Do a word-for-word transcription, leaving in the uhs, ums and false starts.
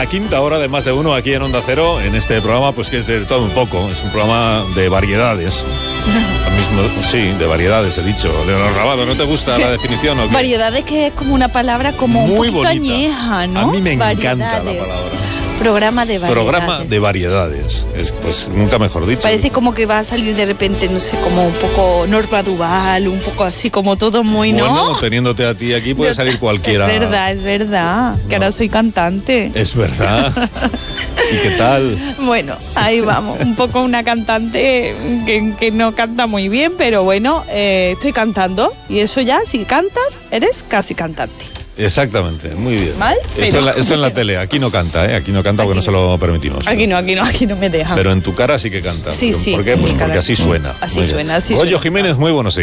la quinta hora de Más de Uno aquí en Onda Cero, en este programa, pues que es de todo un poco, es un programa de variedades. Mismo, sí, de variedades, he dicho. Leonor Rabado, ¿no te gusta la definición o qué? Variedades, que es como una palabra como muy un poquito bonita. añeja, ¿no? A mí me variedades. encanta la palabra. Programa de variedades. Programa de variedades. Es, pues nunca mejor dicho. Parece como que va a salir de repente, no sé, como un poco Norma Duval, un poco así, como todo muy, ¿no? Bueno, teniéndote a ti aquí puede salir cualquiera. Es verdad, es verdad, que No. ahora soy cantante. Es verdad. ¿Y qué tal? Bueno, ahí vamos, un poco una cantante que, que no canta muy bien, pero bueno, eh, estoy cantando y eso ya, si cantas, eres casi cantante. Exactamente, muy bien. ¿Mal? Esto, Pero- en la, esto en la tele, aquí no canta, ¿eh? Aquí no canta porque no se lo permitimos. Aquí no, aquí no, aquí no me dejan. Pero en tu cara sí que canta. Sí, sí, ¿Por qué? Pues en mi porque cara así sí. suena. Así Muy bien. suena, así Goyo suena. Jiménez, muy buenos días.